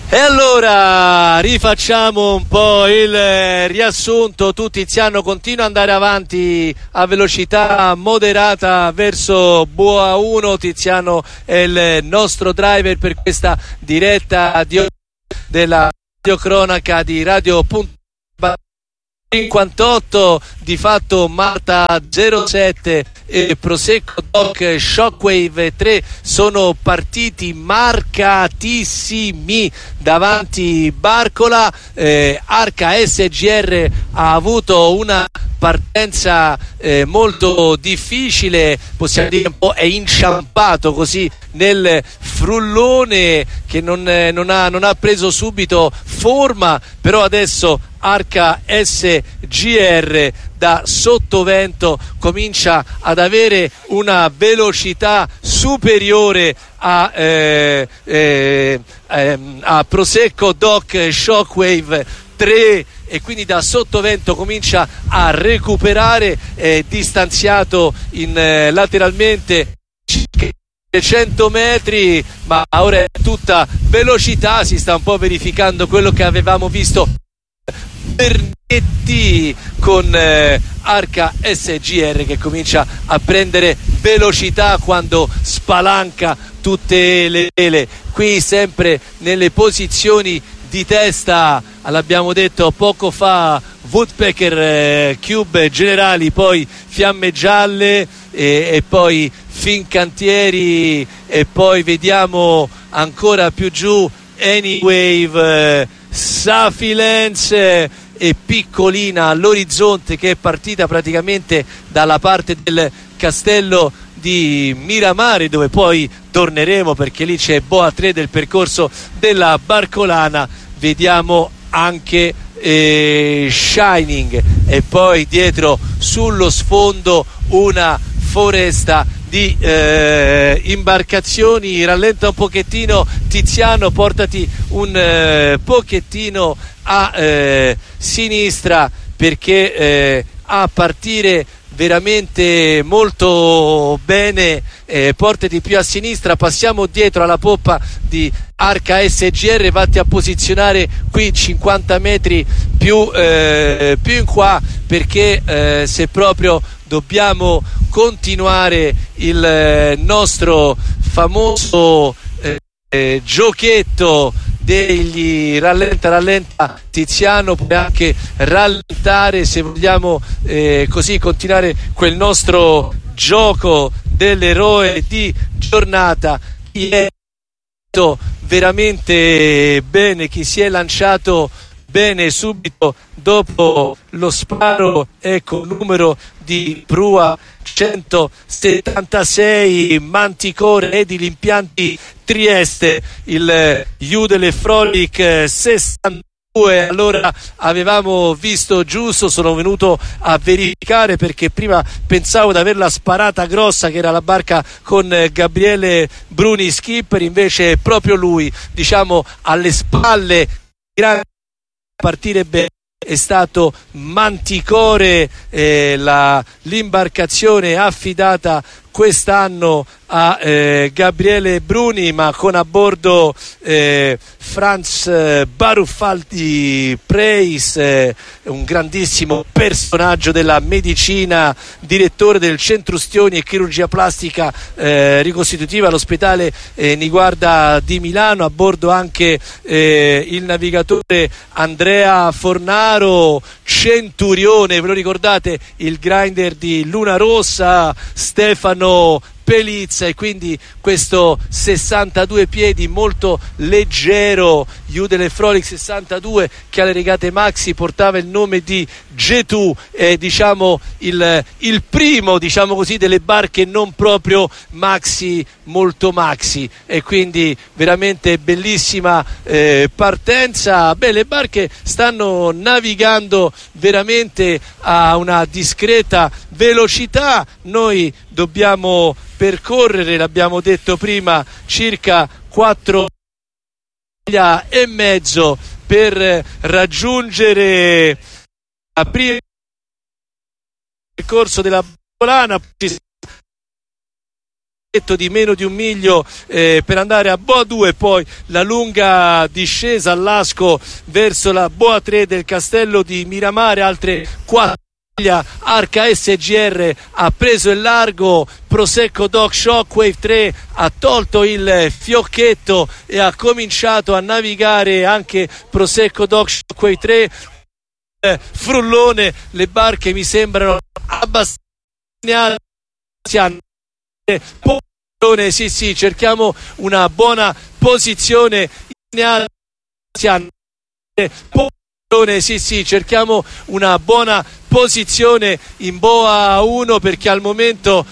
E allora rifacciamo un po' il riassunto. Tu, Tiziano, continua ad andare avanti a velocità moderata verso Boa 1. Tiziano è il nostro driver per questa diretta della radiocronaca di Radio 58, di fatto Malta 07 e Prosecco Doc Shockwave 3 sono partiti marcatissimi davanti Barcola. Arca SGR ha avuto una partenza molto difficile, possiamo dire un po' è inciampato così nel frullone che non ha preso subito forma, però adesso Arca SGR da sottovento comincia ad avere una velocità superiore a Prosecco Doc Shockwave 3, e quindi da sottovento comincia a recuperare, distanziato lateralmente 100 metri, ma ora è tutta velocità. Si sta un po' verificando quello che avevamo visto Bernetti con Arca SGR, che comincia a prendere velocità quando spalanca tutte le vele. Qui sempre nelle posizioni di testa, l'abbiamo detto poco fa, Woodpecker, Cube Generali, poi Fiamme Gialle e poi Fincantieri, e poi vediamo ancora più giù Anywave, Safilens e Piccolina all'orizzonte, che è partita praticamente dalla parte del castello di Miramare, dove poi torneremo perché lì c'è Boa 3 del percorso della Barcolana. Vediamo anche Shining, e poi dietro sullo sfondo una foresta di imbarcazioni. Rallenta un pochettino Tiziano, portati un pochettino a sinistra, perché a partire veramente molto bene, portati più a sinistra. Passiamo dietro alla poppa di Arca SGR, vatti a posizionare qui 50 metri più in qua, perché se proprio dobbiamo continuare il nostro famoso giochetto degli rallenta Tiziano, puoi anche rallentare se vogliamo così continuare quel nostro gioco dell'eroe di giornata. Chi è veramente bene, chi si è lanciato bene subito dopo lo sparo, ecco il numero di prua 176 Manticore Edili Impianti Trieste, il Judele Frolic 62. Allora avevamo visto giusto, sono venuto a verificare perché prima pensavo di averla sparata grossa, che era la barca con Gabriele Bruni skipper, invece è proprio lui, diciamo alle spalle, grande partire bene. È stato Manticore, l'imbarcazione affidata quest'anno a Gabriele Bruni, ma con a bordo Franz Baruffaldi Preis, un grandissimo personaggio della medicina, direttore del Centro Ustioni e Chirurgia Plastica ricostitutiva all'ospedale Niguarda di Milano. A bordo anche il navigatore Andrea Fornaro, Centurione, ve lo ricordate, il grinder di Luna Rossa, Stefano Pelizza, e quindi questo 62 piedi molto leggero Judele Frolic 62, che alle regate maxi portava il nome di Getù, diciamo il primo, diciamo così, delle barche non proprio maxi, molto maxi, e quindi veramente bellissima partenza. Beh, le barche stanno navigando veramente a una discreta velocità. Noi dobbiamo percorrere, l'abbiamo detto prima, circa 4 miglia e mezzo per raggiungere la prima percorso della Barcolana. di meno di un miglio per andare a Boa 2, poi la lunga discesa all'Asco verso la Boa 3 del castello di Miramare, altre 4 Arca SGR ha preso il largo, Prosecco Doc Shockwave 3 ha tolto il fiocchetto e ha cominciato a navigare anche Prosecco Doc Shockwave 3. Frullone, le barche mi sembrano abbastanza. Sì, cerchiamo una buona posizione. Sì, cerchiamo una buona posizione in Boa 1 perché al momento